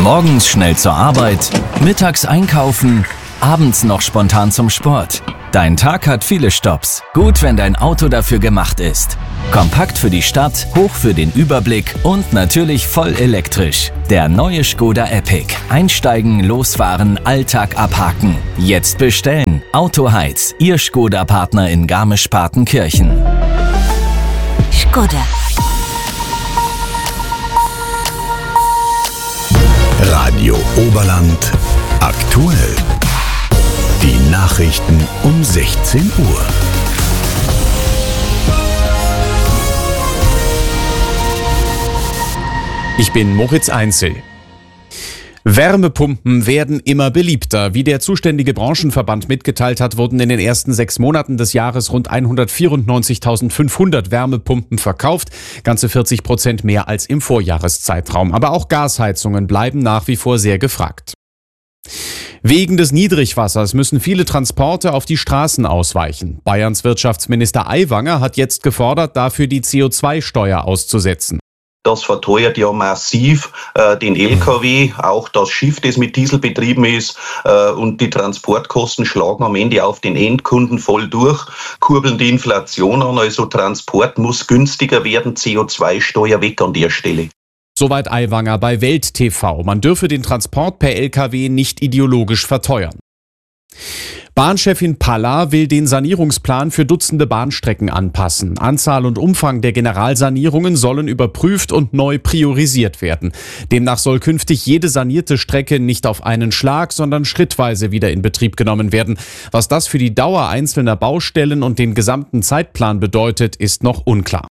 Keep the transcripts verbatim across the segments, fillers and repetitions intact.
Morgens schnell zur Arbeit, mittags einkaufen, abends noch spontan zum Sport. Dein Tag hat viele Stopps. Gut, wenn dein Auto dafür gemacht ist. Kompakt für die Stadt, hoch für den Überblick und natürlich voll elektrisch. Der neue Škoda Epiq. Einsteigen, losfahren, Alltag abhaken. Jetzt bestellen. Autoheiz, Ihr Škoda-Partner in Garmisch-Partenkirchen. Škoda. Radio Oberland aktuell. Die Nachrichten um sechzehn Uhr. Ich bin Moritz Einzel. Wärmepumpen werden immer beliebter. Wie der zuständige Branchenverband mitgeteilt hat, wurden in den ersten sechs Monaten des Jahres rund hundertvierundneunzigtausendfünfhundert Wärmepumpen verkauft, ganze vierzig Prozent mehr als im Vorjahreszeitraum. Aber auch Gasheizungen bleiben nach wie vor sehr gefragt. Wegen des Niedrigwassers müssen viele Transporte auf die Straßen ausweichen. Bayerns Wirtschaftsminister Aiwanger hat jetzt gefordert, dafür die C O zwei Steuer auszusetzen. Das verteuert ja massiv äh, den L K W, auch das Schiff, das mit Diesel betrieben ist, äh, und die Transportkosten schlagen am Ende auf den Endkunden voll durch, kurbeln die Inflation an, also Transport muss günstiger werden, C O zwei Steuer weg an der Stelle. Soweit Aiwanger bei Welt T V. Man dürfe den Transport per L K W nicht ideologisch verteuern. Bahnchefin Palla will den Sanierungsplan für Dutzende Bahnstrecken anpassen. Anzahl und Umfang der Generalsanierungen sollen überprüft und neu priorisiert werden. Demnach soll künftig jede sanierte Strecke nicht auf einen Schlag, sondern schrittweise wieder in Betrieb genommen werden. Was das für die Dauer einzelner Baustellen und den gesamten Zeitplan bedeutet, ist noch unklar.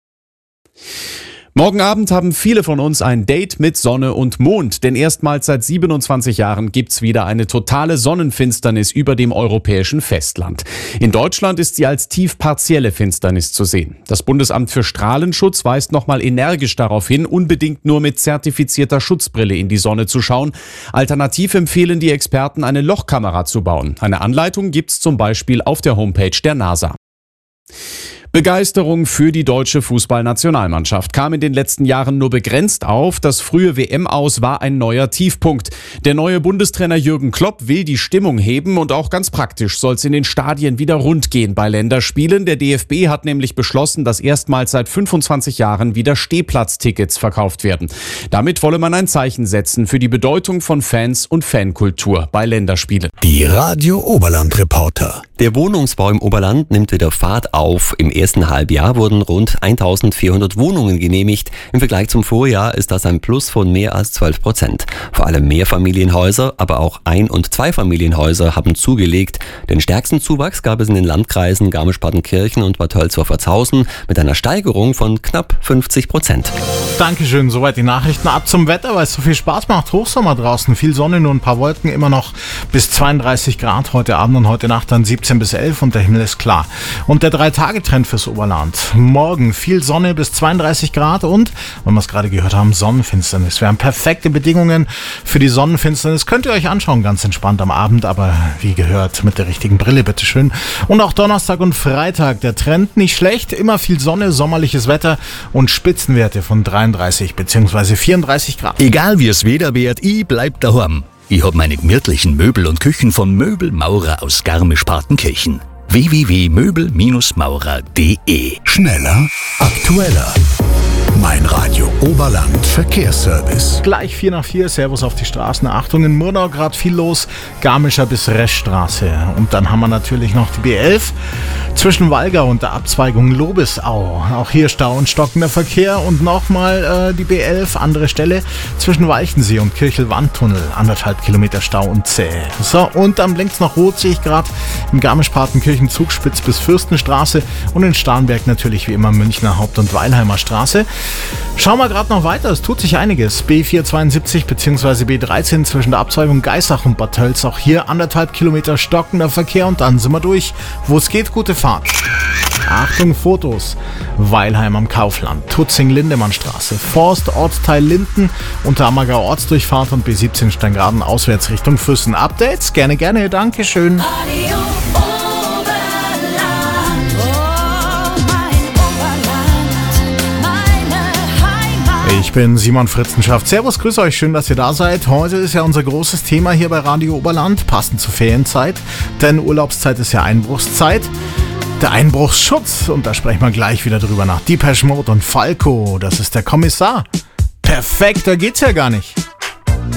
Morgen Abend haben viele von uns ein Date mit Sonne und Mond, denn erstmals seit siebenundzwanzig Jahren gibt's wieder eine totale Sonnenfinsternis über dem europäischen Festland. In Deutschland ist sie als tief partielle Finsternis zu sehen. Das Bundesamt für Strahlenschutz weist nochmal energisch darauf hin, unbedingt nur mit zertifizierter Schutzbrille in die Sonne zu schauen. Alternativ empfehlen die Experten, eine Lochkamera zu bauen. Eine Anleitung gibt's zum Beispiel auf der Homepage der NASA. Begeisterung für die deutsche Fußballnationalmannschaft kam in den letzten Jahren nur begrenzt auf. Das frühe W M-Aus war ein neuer Tiefpunkt. Der neue Bundestrainer Jürgen Klopp will die Stimmung heben und auch ganz praktisch soll es in den Stadien wieder rund gehen bei Länderspielen. Der D F B hat nämlich beschlossen, dass erstmals seit fünfundzwanzig Jahren wieder Stehplatztickets verkauft werden. Damit wolle man ein Zeichen setzen für die Bedeutung von Fans und Fankultur bei Länderspielen. Die Radio Oberland Reporter. Der Wohnungsbau im Oberland nimmt wieder Fahrt auf. Im ersten Halbjahr wurden rund eintausendvierhundert Wohnungen genehmigt. Im Vergleich zum Vorjahr ist das ein Plus von mehr als zwölf Prozent. Vor allem Mehrfamilienhäuser, aber auch Ein- und Zweifamilienhäuser haben zugelegt. Den stärksten Zuwachs gab es in den Landkreisen Garmisch-Partenkirchen und Bad Tölz-Worphartshausen mit einer Steigerung von knapp fünfzig Prozent. Dankeschön, soweit die Nachrichten. Ab zum Wetter, weil es so viel Spaß macht. Hochsommer draußen, viel Sonne, nur ein paar Wolken, immer noch bis zweiunddreißig Grad heute Abend und heute Nacht dann siebzehn bis elf und der Himmel ist klar. Und der drei-Tage-Trend fürs Oberland. Morgen viel Sonne bis zweiunddreißig Grad und, wenn wir es gerade gehört haben, Sonnenfinsternis. Wir haben perfekte Bedingungen für die Sonnenfinsternis. Könnt ihr euch anschauen, ganz entspannt am Abend, aber wie gehört, mit der richtigen Brille, bitteschön. Und auch Donnerstag und Freitag, der Trend nicht schlecht, immer viel Sonne, sommerliches Wetter und Spitzenwerte von dreiunddreißig bzw. vierunddreißig Grad. Egal wie es Wetter wird, ich bleib daheim. Ich hab meine gemütlichen Möbel und Küchen von Möbelmaurer aus Garmisch-Partenkirchen. w w w punkt möbel maurer punkt d e. Schneller, aktueller. Mein Radio Oberland Verkehrsservice. Gleich vier nach vier, Servus auf die Straßen. Achtung, in Murnau gerade viel los, Garmischer bis Reststraße. Und dann haben wir natürlich noch die B elf zwischen Walgau und der Abzweigung Lobesau. Auch hier Stau und stockender Verkehr. Und nochmal äh, die B elf, andere Stelle, zwischen Walchensee und Kirchel-Wandtunnel. Anderthalb Kilometer Stau und zäh. So, und dann blinkt's noch rot, sehe ich gerade, im Garmisch-Partenkirchen Zugspitz bis Fürstenstraße. Und in Starnberg natürlich wie immer Münchner Haupt- und Weilheimer Straße. Schauen wir gerade noch weiter, es tut sich einiges. B vierhundertzweiundsiebzig bzw. B dreizehn zwischen der Abzweigung Geissach und Bad Tölz. Auch hier anderthalb Kilometer stockender Verkehr und dann sind wir durch. Wo es geht, gute Fahrt. Achtung, Fotos. Weilheim am Kaufland, Tutzing-Lindemannstraße, Forst, Ortsteil Linden, Unterammergau Ortsdurchfahrt und B siebzehn Steingraden auswärts Richtung Füssen. Updates? Gerne, gerne, Dankeschön. Ich bin Simon Fritzenschaft. Servus, grüß euch, schön, dass ihr da seid. Heute ist ja unser großes Thema hier bei Radio Oberland, passend zur Ferienzeit, denn Urlaubszeit ist ja Einbruchszeit. Der Einbruchsschutz, und da sprechen wir gleich wieder drüber nach Depeche Mode und Falco, das ist der Kommissar. Perfekt, da geht's ja gar nicht.